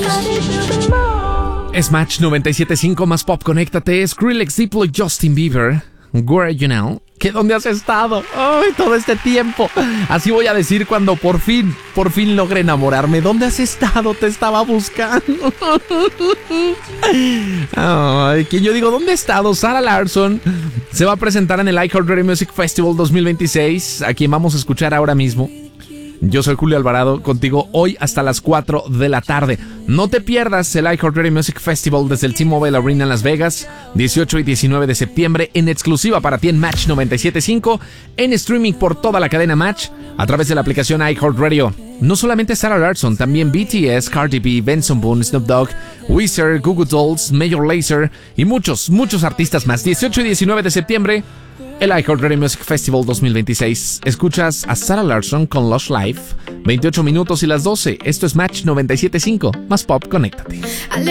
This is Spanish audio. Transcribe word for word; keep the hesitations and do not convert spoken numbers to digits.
Es Match noventa y siete punto cinco más pop, conéctate. Skrillex, Diplo y Justin Bieber. Where you now? ¿Qué dónde has estado? Ay, todo este tiempo. Así voy a decir cuando por fin, por fin logre enamorarme. ¿Dónde has estado? Te estaba buscando. Ay, que yo digo, ¿dónde ha estado? Sarah Larsson se va a presentar en el iHeartRadio Music Festival dos mil veintiséis, a quien vamos a escuchar ahora mismo. Yo soy Julio Alvarado, contigo hoy hasta las cuatro de la tarde. No te pierdas el iHeartRadio Music Festival desde el T-Mobile Arena en Las Vegas, dieciocho y diecinueve de septiembre, en exclusiva para ti en Match noventa y siete punto cinco, en streaming por toda la cadena Match, a través de la aplicación iHeartRadio. No solamente Sarah Larsson, también B T S, Cardi B, Benson Boone, Snoop Dogg, Weezer, Goo Goo Dolls, Major Lazer y muchos, muchos artistas más. dieciocho y diecinueve de septiembre, el iHeartRadio Music Festival dos mil veintiséis. Escuchas a Sarah Larsson con Lush Life, veintiocho minutos y las doce. Esto es Match noventa y siete punto cinco, más pop, conéctate.